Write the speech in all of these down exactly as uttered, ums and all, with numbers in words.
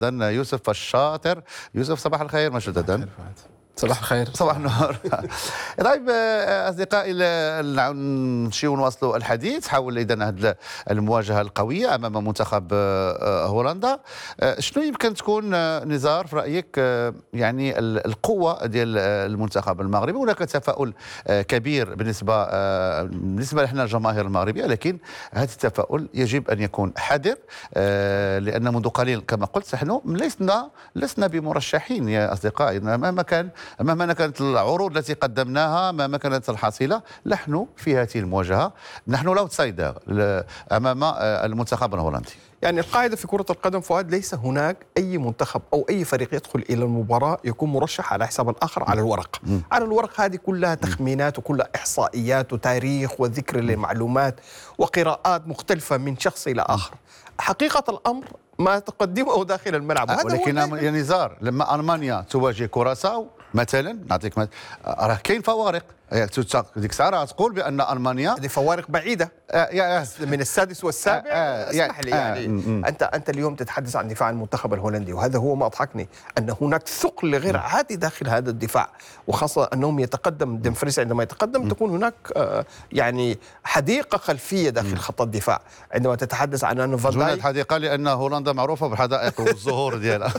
يوسف الشاطر. يوسف صباح الخير مجددا. صباح الخير. صباح النور. طيب اصدقائي، نمشيو نواصلوا الحديث حول اذا هذه المواجهه القويه امام منتخب هولندا. شنو يمكن تكون نزار في رايك يعني القوه ديال المنتخب المغربي؟ هناك تفاؤل كبير بالنسبه بالنسبه لنا الجماهير المغربيه، لكن هذا التفاؤل يجب ان يكون حذر، لان منذ قليل كما قلت نحن لسنا لسنا بمرشحين يا اصدقائي. مهما كان مهما كانت العروض التي قدمناها، مهما كانت الحصيله، نحن في هذه المواجهه نحن لاوتسايدر امام المنتخب الهولندي. يعني القاعده في كره القدم فؤاد، ليس هناك اي منتخب او اي فريق يدخل الى المباراه يكون مرشح على حساب الاخر على الورق. م. على الورق هذه كلها تخمينات وكلها احصائيات وتاريخ وذكر للمعلومات وقراءات مختلفه من شخص الى اخر. حقيقه الامر ما تقدمه داخل الملعب. أه ولكن يا نزار، لما المانيا تواجه كوراساو مثلا، نعطيك راه كاين فوارق. ديك الساعه راه تقول بان المانيا هذه فوارق بعيده آه من السادس والسابع. آه آه اسمح لي يعني آه انت انت اليوم تتحدث عن دفاع المنتخب الهولندي، وهذا هو ما اضحكني، ان هناك ثقل غير عادي داخل هذا الدفاع، وخاصه انهم يتقدم دمفريس. عندما يتقدم تكون هناك آه يعني حديقه خلفيه داخل خط الدفاع. عندما تتحدث عن انه فان دايك حديقه، لان هولندا معروفه بالحدائق والزهور ديالها.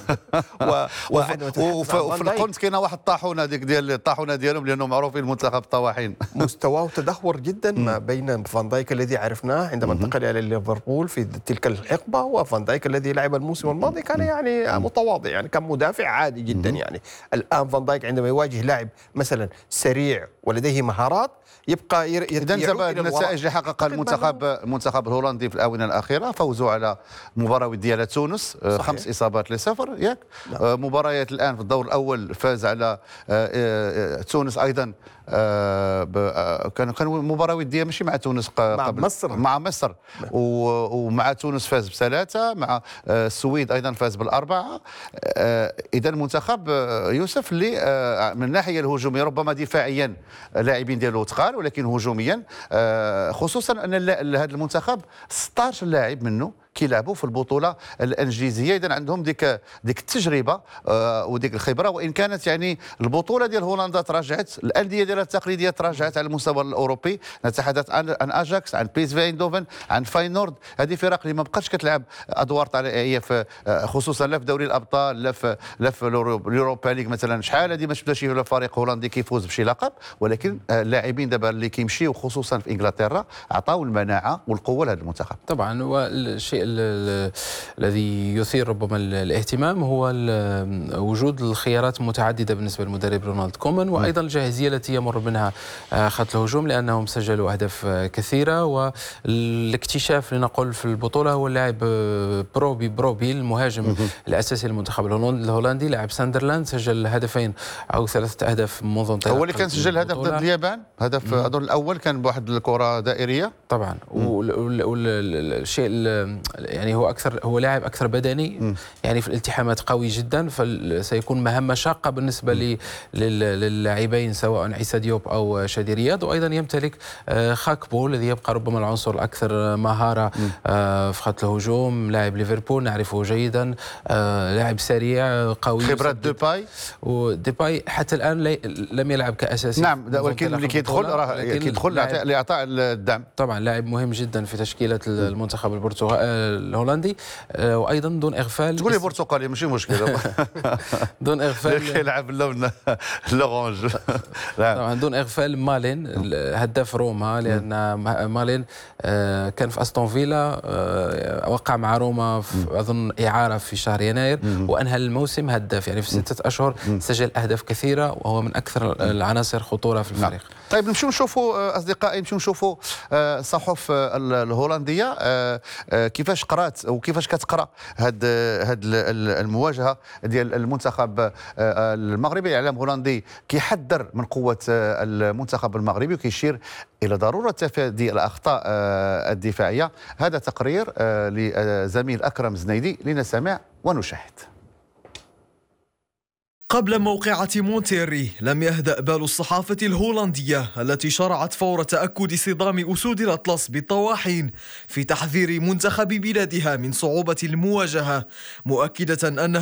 وفي القنت كاينه واحد الطاحونه ديك ديال الطاحونه ديالهم، لانهم معروفين المنتخب طواحين. مستواه تدهور جدا ما بين فان دايك الذي عرفناه عندما انتقل الى ليفربول في تلك الحقبه، وفان دايك الذي لعب الموسم الماضي كان يعني متواضع، يعني كان مدافع عادي جدا. يعني الان فان دايك عندما يواجه لاعب مثلا سريع ولديه مهارات يبقى اذا النتائج اللي حققها المنتخب المنتخب الهولندي في الاونه الاخيره، فوزوا على مباراه وديه على تونس خمس اصابات لصفر ياك. نعم. مباريات الان في الدور الاول فاز على تونس ايضا، كان كان مباراه وديه ماشي مع تونس مع مصر مع مصر ومع تونس فاز بثلاثه، مع السويد ايضا فاز بالاربعه. اذا المنتخب يوسف اللي من الناحيه الهجوميه ربما دفاعيا اللاعبين ديالو ثقال، ولكن هجوميا خصوصا ان هذا المنتخب ستة عشر لاعب منه كيلعبوا في البطوله الانجليزيه. اذا عندهم ديك ديك التجربه آه وديك الخبره، وان كانت يعني البطوله ديال هولندا تراجعت، الانديه ديالها التقليديه تراجعت على المستوى الاوروبي. نتحدث عن عن اجاكس، عن بيس فايندوفن، عن فاينورد. هذه فرق اللي ما بقاتش كتلعب ادوار طلائعيه في خصوصا لا في دوري الابطال لا في لا في اليوروبا ليغ مثلا. شحال هذه ما شفنا شي فريق هولندي كيفوز بشي لقب، ولكن اللاعبين دابا اللي كيمشيو خصوصا في انجلترا عطاو المناعه والقوه لهذا المنتخب. طبعا، والشيء الذي يثير ربما الاهتمام هو وجود الخيارات المتعدده بالنسبه للمدرب رونالد كومان، وايضا الجاهزيه التي يمر منها خط الهجوم، لانهم سجلوا اهداف كثيره. والاكتشاف لنقول في البطوله هو اللاعب بروبي بروبي المهاجم الاساسي للمنتخب الهولندي، لاعب ساندرلاند، سجل هدفين او ثلاثه اهداف منذ انطلاق. هو اللي كان سجل هدف ضد اليابان، هدف اظن الاول كان بواحد الكره دائريه طبعا. والشيء يعني هو اكثر هو لاعب اكثر بدني، م. يعني في الالتحامات قوي جدا، فسيكون مهمه شاقه بالنسبه للاعبين سواء عيسى ديوب او شادي رياض. وايضا يمتلك خاكبو الذي يبقى ربما العنصر الاكثر مهاره في خط الهجوم، لاعب ليفربول نعرفه جيدا، لاعب سريع قوي. خبرات ديباي، وديباي حتى الان لم يلعب كاساسي. نعم، ولكن اللي كيدخل راه كيدخل لاعطاء الدعم. طبعا لاعب مهم جدا في تشكيله المنتخب البرتغالي الهولندي، وايضا دون اغفال. تقول لي برتقالي ماشي مشكله. دون اغفال يلعب اللون الاورانج. طبعا دون اغفال مالين هداف روما، لان مالين كان في استون فيلا، وقع مع روما اظن اعاره في شهر يناير، وانهى الموسم هداف، يعني في سته اشهر سجل اهداف كثيره، وهو من اكثر العناصر خطوره في الفريق. طيب نمشيو نشوفوا اصدقائي، نمشيو نشوفوا الصحف الهولنديه كيفاش قرات وكيفاش كتقرا هاد هاد المواجهه ديال المنتخب المغربي. الاعلام الهولندي كيحذر من قوه المنتخب المغربي وكيشير الى ضروره تفادي الاخطاء الدفاعيه. هذا تقرير لزميل اكرم زنيدي، لنستمع ونشاهد. قبل موقعة مونتيري لم يهدأ بال الصحافة الهولندية التي شرعت فور تأكد صدام أسود الأطلس بالطواحين في تحذير منتخب بلادها من صعوبة المواجهة، مؤكدة أنها